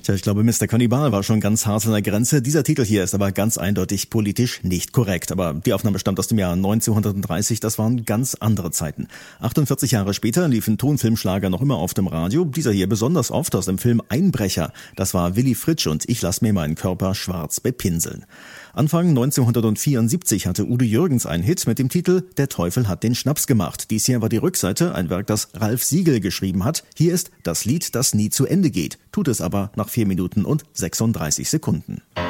Tja, ich glaube, Mr. Kannibal war schon ganz hart an der Grenze. Dieser Titel hier ist aber ganz eindeutig politisch nicht korrekt. Aber die Aufnahme stammt aus dem Jahr 1930, das waren ganz andere Zeiten. 48 Jahre später liefen Tonfilmschlager noch immer auf dem Radio. Dieser hier besonders oft aus dem Film Einbrecher. Das war Willy Fritsch und Ich lass mir meinen Körper schwarz bepinseln. Anfang 1974 hatte Udo Jürgens einen Hit mit dem Titel Der Teufel hat den Schnaps gemacht. Dies hier war die Rückseite, ein Werk, das Ralf Siegel geschrieben hat. Hier ist das Lied, das nie zu Ende geht, tut es aber nach 4 Minuten und 36 Sekunden.